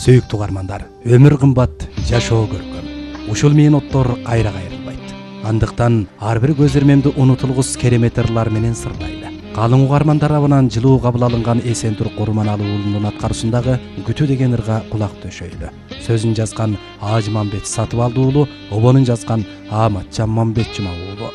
Сүйүктүү угармандар, өмүр кымбат, жашоо көркөм. Ушул минуттар кайра кайрылбайт. Андыктан ар бир көз ирмемди унутулгус керемет ырлар менен сырлайлы. Калың угармандар абынан жылуу кабыл алынган Эсентурук Курманалы уулунун аткарышындагы Күтүү деген ырга кулак төшөйлү. Сөзүн жазган Ажмамбет Сатыбалды уулу, обонун жазган Аматжан Мамбетжимал уулу.